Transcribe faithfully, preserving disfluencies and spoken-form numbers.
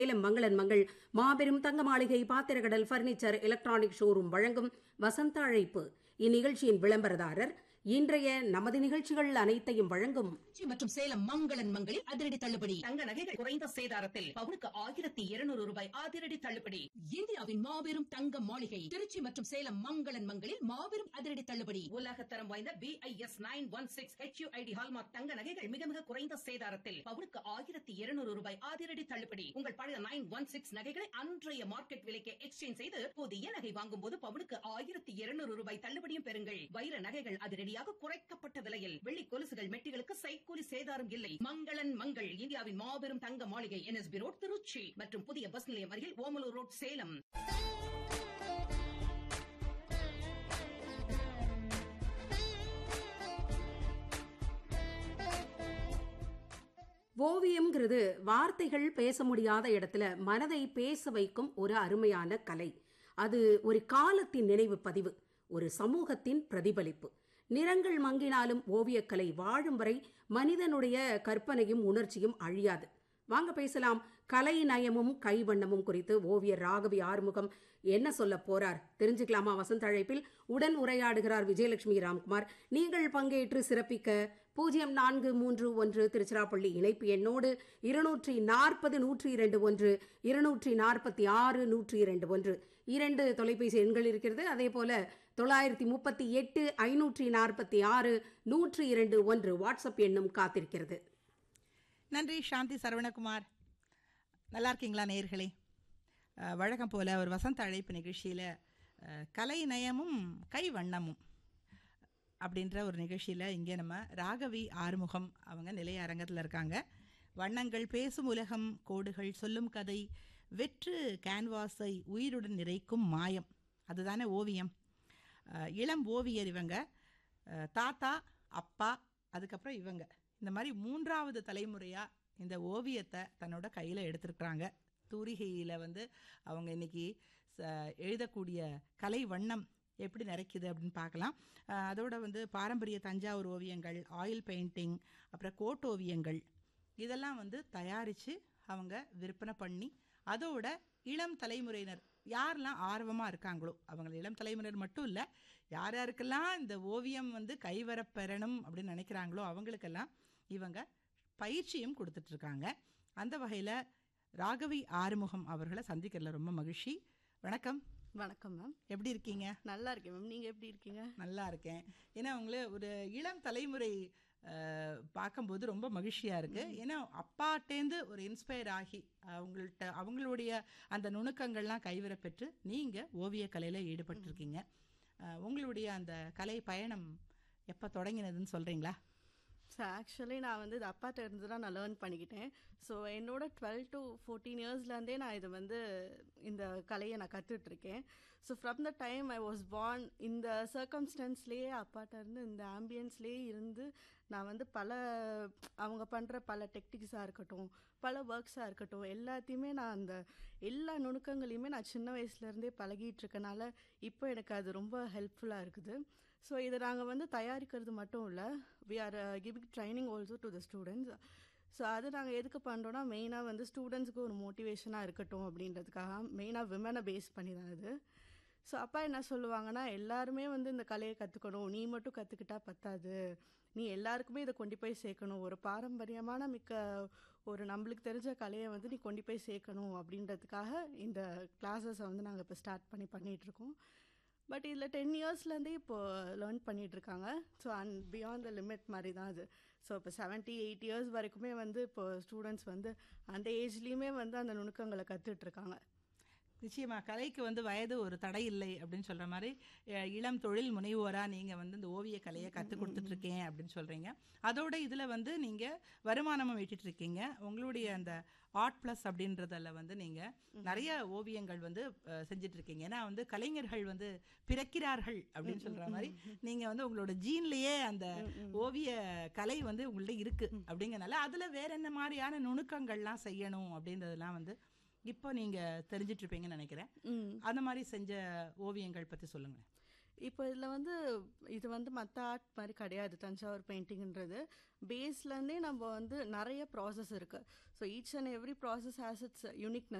சேலம் மங்களன் மங்கள் மாபெரும் தங்க மாளிகை பாத்திரக்கடல் பர்னிச்சர் எலக்ட்ரானிக் ஷோரூம் வழங்கும் வசந்த அழைப்பு. இந்நிகழ்ச்சியின் விளம்பரதாரர் இன்றைய நமது நிகழ்ச்சிகள் அனைத்தையும் வழங்கும் திருச்சி மற்றும் சேலம் மங்களன் மங்களில் அதிரடி தள்ளுபடி. தங்க நகைகள் குறைந்த சேதாரத்தில் பவுனுக்கு ஆயிரத்தி இருநூறு ரூபாய் அதிரடி தள்ளுபடி. இந்தியாவின் மாபெரும் தங்க மாளிகை திருச்சி மற்றும் சேலம் மங்களன் மங்களில் மாபெரும் அதிரடி தள்ளுபடி. உலகத்தரம் வாய்ந்த B I S nine one six H you I D hallmark தங்க நகைகள் மிக மிக குறைந்த சேதாரத்தில் பவுனுக்கு ஆயிரத்தி இருநூறு ரூபாய் அதிரடி தள்ளுபடி. உங்கள் பழைய நைன் ஒன் சிக்ஸ் நகைகளை அன்றைய மார்க்கெட் விலைக்கு எக்ஸ்சேஞ்ச் செய்து புதிய நகை வாங்கும் போது பவுனுக்கு ஆயிரத்தி இருநூறு ரூபாய் தள்ளுபடியும் பெறுங்கள். வைர நகைகள் அதிரடியாக குறைக்கப்பட்ட விலையில், வெள்ளி கொலுசுகள் மெட்டிகளுக்கு சைக்கூலி சேதாரம் இல்லை. மங்களன் மங்கள் இந்தியாவின் மாபெரும் தங்க மாளிகை N S B road Trichy மற்றும் புதிய பஸ் நிலையம் அருகில் ஓமலூர் ரோட் சேலம். ஓவியம்ங்கிறது வார்த்தைகள் பேச முடியாத இடத்துல மனதை பேச வைக்கும் ஒரு அருமையான கலை. அது ஒரு காலத்தின் நினைவு பதிவு, ஒரு சமூகத்தின் பிரதிபலிப்பு. நிறங்கள் மங்கினாலும் ஓவியக்கலை வாழும் வரை மனிதனுடைய கற்பனையும் உணர்ச்சியும் அழியாது. வாங்க பேசலாம். கலை நயமும் கைவண்ணமும் குறித்து ஓவியர் ராகவி ஆறுமுகம் என்ன சொல்ல போறார் தெரிஞ்சுக்கலாமா? வசந்த அழைப்பில் உடன் உரையாடுகிறார் விஜயலட்சுமி ராம்குமார். நீங்கள் பங்கேற்று சிறப்பிக்க பூஜ்ஜியம் நான்கு மூன்று ஒன்று திருச்சிராப்பள்ளி இணைப்பு எண்ணோடு இருநூற்றி நாற்பது நூற்றி இரண்டு ஒன்று இருநூற்றி நாற்பத்தி ஆறு நூற்றி இரண்டு ஒன்று இரண்டு தொலைபேசி எண்கள் இருக்கிறது. அதே போல தொள்ளாயிரத்தி முப்பத்தி எட்டு ஐநூற்றி நாற்பத்தி ஆறு நூற்றி இரண்டு ஒன்று வாட்ஸ்அப் எண்ணும் காத்திருக்கிறது. நன்றி சாந்தி சரவணகுமார். நல்லா இருக்கீங்களா நேயர்களே? வழக்கம் போல் ஒரு வசந்த அழைப்பு நிகழ்ச்சியில் கலை நயமும் கை வண்ணமும் அப்படின்ற ஒரு நிகழ்ச்சியில் இங்கே நம்ம ராகவி ஆறுமுகம் அவங்க நிலைய அரங்கத்தில் இருக்காங்க. வண்ணங்கள் பேசும் உலகம், கோடுகள் சொல்லும் கதை, வெற்று கேன்வாஸை உயிருடன் நிறைக்கும் மாயம், அதுதானே ஓவியம். இளம் ஓவியர் இவங்க. தாத்தா, அப்பா, அதுக்கப்புறம் இவங்க, இந்த மாதிரி மூன்றாவது தலைமுறையாக இந்த ஓவியத்தை தன்னோட கையில் எடுத்துருக்குறாங்க. தூரிகையில் வந்து அவங்க இன்றைக்கி எழுதக்கூடிய கலை வண்ணம் எப்படி நிறைக்குது அப்படின்னு பார்க்கலாம். அதோட வந்து பாரம்பரிய தஞ்சாவூர் ஓவியங்கள், ஆயில் பெயிண்டிங், அப்புறம் கோட் ஓவியங்கள் இதெல்லாம் வந்து தயாரித்து அவங்க விற்பனை பண்ணி அதோட இளம் தலைமுறையினர் யாரெல்லாம் ஆர்வமாக இருக்காங்களோ அவங்க, இளம் தலைமுறையினர் மட்டும் இல்லை, யார் யாருக்கெல்லாம் இந்த ஓவியம் வந்து கைவரப்பெறணும் அப்படின்னு நினைக்கிறாங்களோ அவங்களுக்கெல்லாம் இவங்க பயிற்சியும் கொடுத்துட்ருக்காங்க. அந்த வகையில் ராகவி ஆறுமுகம் அவர்களை சந்திக்கிறதுல ரொம்ப மகிழ்ச்சி. வணக்கம். வணக்கம் மேம். எப்படி இருக்கீங்க? நல்லா இருக்கேன் மேம். நீங்கள் எப்படி இருக்கீங்க? நல்லா இருக்கேன். ஏன்னா அவங்கள ஒரு இளம் தலைமுறை பார்க்கும்போது ரொம்ப மகிழ்ச்சியாக இருக்குது. ஏன்னா அப்பாட்டேந்து ஒரு இன்ஸ்பயர் ஆகி அவங்கள்ட்ட அவங்களுடைய அந்த நுணுக்கங்கள்லாம் கைவரப்பெற்று நீங்கள் ஓவியக்கலையில் ஈடுபட்டிருக்கீங்க. உங்களுடைய அந்த கலை பயணம் எப்போ தொடங்கினதுன்னு சொல்கிறீங்களா? ஸோ ஆக்சுவலி நான் வந்து இது அப்பாட்ட இருந்து தான் நான் லேர்ன் பண்ணிக்கிட்டேன். ஸோ என்னோட டுவெல் டு ஃபோர்டீன் இயர்ஸ்லேருந்தே நான் இது வந்து இந்த கலையை நான் கற்றுட்ருக்கேன். So from the time I was born இந்த சர்க்கம்ஸ்டன்ஸ்லேயே அப்பாட்ட இருந்து இந்த ஆம்பியன்ஸ்லேயே இருந்து நான் வந்து பல அவங்க பண்ணுற பல டெக்னிக்ஸாக இருக்கட்டும், பல ஒர்க்ஸாக இருக்கட்டும், எல்லாத்தையுமே நான் அந்த எல்லா நுணுக்கங்களையுமே நான் சின்ன வயசுலேருந்தே பழகிட்டு இருக்கனால இப்போ எனக்கு அது ரொம்ப ஹெல்ப்ஃபுல்லாக இருக்குது. ஸோ இதை நாங்கள் வந்து தயாரிக்கிறது மட்டும் இல்லை, we are giving training also to the students. So அது நாங்கள் எதுக்கு பண்ணுறோன்னா மெயினாக வந்து ஸ்டூடெண்ட்ஸுக்கு ஒரு மோட்டிவேஷனாக இருக்கட்டும் அப்படின்றதுக்காக, மெயினாக விமனை பேஸ் பண்ணி தான் இது. ஸோ அப்பா என்ன சொல்லுவாங்கன்னா, எல்லாருமே வந்து இந்த கலையை கற்றுக்கணும், நீ மட்டும் கற்றுக்கிட்டா பத்தாது, நீ எல்லாருக்குமே இதை கொண்டு போய் சேர்க்கணும், ஒரு பாரம்பரியமான மிக்க ஒரு நம்மளுக்கு தெரிஞ்ச கலையை வந்து நீ கொண்டு போய் சேர்க்கணும் அப்படின்றதுக்காக இந்த கிளாஸஸை வந்து நாங்கள் இப்போ ஸ்டார்ட் பண்ணி பண்ணிகிட்ருக்கோம். பட் இதில் டென் இயர்ஸ்லேருந்தே இப்போது லேர்ன் பண்ணிகிட்ருக்காங்க. So and beyond the limit மாதிரி தான் அது. ஸோ இப்போ செவன்ட்டி எயிட் இயர்ஸ் வரைக்குமே வந்து இப்போ ஸ்டூடெண்ட்ஸ் வந்து அந்த ஏஜ்லேயுமே வந்து அந்த நுணுக்கங்களை கற்றுட்ருக்காங்க. நிச்சயமாக கலைக்கு வந்து வயது ஒரு தடை இல்லை அப்படின்னு சொல்கிற மாதிரி இளம் தொழில் முனைவோராக நீங்கள் வந்து இந்த ஓவிய கலையை கற்றுக் கொடுத்துட்ருக்கேன் அப்படின்னு சொல்கிறீங்க. அதோட இதில் வந்து நீங்கள் வருமானமும் ஈட்டிகிட்ருக்கீங்க. உங்களுடைய அந்த ஆர்ட் ப்ளஸ் அப்படின்றதில் வந்து நீங்கள் நிறைய ஓவியங்கள் வந்து செஞ்சிட்ருக்கீங்க. ஏன்னா வந்து கலைஞர்கள் வந்து பிறக்கிறார்கள் அப்படின்னு சொல்கிற மாதிரி நீங்கள் வந்து உங்களோட ஜீன்லேயே அந்த ஓவிய கலை வந்து உங்கள்ட்ட இருக்குது அப்படிங்கிறனால அதில் வேற என்ன மாதிரியான நுணுக்கங்கள்லாம் செய்யணும் அப்படின்றதெல்லாம் வந்து இப்போ நீங்கள் தெரிஞ்சிட்ருப்பீங்கன்னு நினைக்கிறேன். அந்த மாதிரி செஞ்ச ஓவியங்கள் பற்றி சொல்லுங்களேன். இப்போ இதில் வந்து இது வந்து மற்ற ஆர்ட் மாதிரி கிடையாது. தஞ்சாவூர் பெயிண்டிங்ன்றது பேஸ்லேருந்தே நம்ம வந்து நிறைய ப்ராசஸ் இருக்குது. So each and every process has its uniqueness.